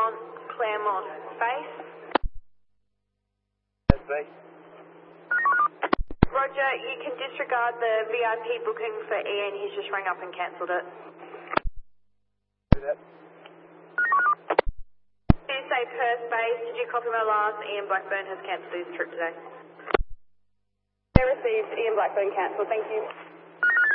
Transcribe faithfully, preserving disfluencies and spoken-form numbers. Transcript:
Mont Claremont base. That's me. Roger, you can disregard the V I P booking for Ian, he's just rang up and cancelled it. Do that. You say Perth base, did you copy my last? Ian Blackburn has cancelled his trip today. I received Ian Blackburn cancelled, thank you.